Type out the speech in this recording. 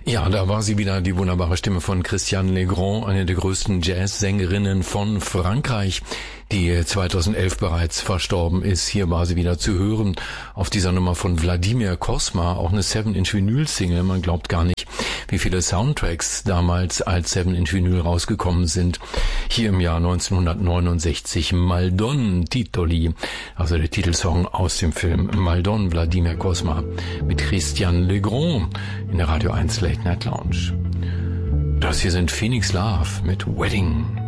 Ja, da war sie wieder, die wunderbare Stimme von Christiane Legrand, eine der größten Jazzsängerinnen von Frankreich, die 2011 bereits verstorben ist. Hier war sie wieder zu hören auf dieser Nummer von Wladimir Kosma, auch eine 7-Inch-Vinyl-Single. Man glaubt gar nicht, wie viele Soundtracks damals als 7-Inch-Vinyl rausgekommen sind. Hier im Jahr 1969 Maldon Titoli, also der Titelsong aus dem Film Maldon, Wladimir Kosma mit Christiane Legrand in der Radio 1 Late Night Lounge. Das hier sind Phoenix Love mit Wedding.